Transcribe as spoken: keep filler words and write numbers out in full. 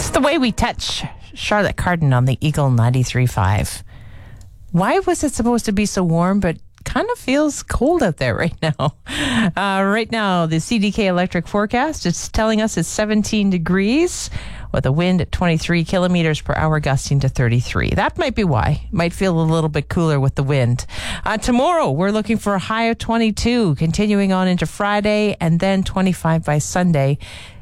It's the way we touch Charlotte Cardin on the Eagle ninety-three point five. Why was it supposed to be so warm, but kind of feels cold out there right now? Uh, right now, the C D K Electric forecast is telling us it's seventeen degrees with a wind at twenty-three kilometers per hour, gusting to thirty-three. That might be why. Might feel a little bit cooler with the wind. Uh, tomorrow, we're looking for a high of twenty-two, continuing on into Friday, and then twenty-five by Sunday.